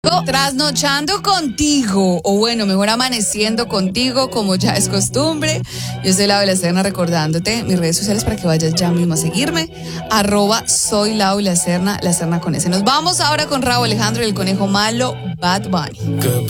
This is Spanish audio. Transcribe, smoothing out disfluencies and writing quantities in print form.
Trasnochando contigo, o bueno, mejor amaneciendo contigo, como ya es costumbre. Yo soy Laura Serna, recordándote mis redes sociales para que vayas ya mismo a seguirme. @soy Laura Serna, la Serna con S. Nos vamos ahora con Rauw Alejandro y el Conejo Malo, Bad Bunny. ¿Qué